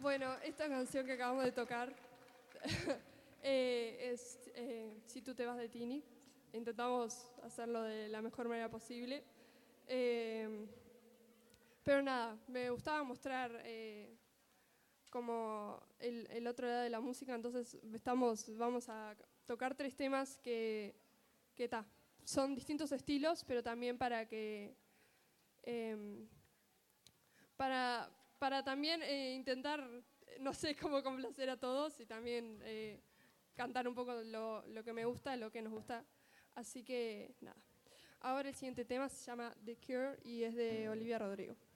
Bueno, esta canción que acabamos de tocar es Si tú te vas de Tini. Intentamos hacerlo de la mejor manera posible. Eh, pero nada, me gustaba mostrar como el otro lado de la música, entonces vamos a tocar tres temas que son distintos estilos, pero también para que em, para también intentar, no sé cómo complacer a todos y también cantar un poco lo que me gusta, lo que nos gusta. Así que nada. Ahora el siguiente tema se llama The Cure y es de Olivia Rodrigo.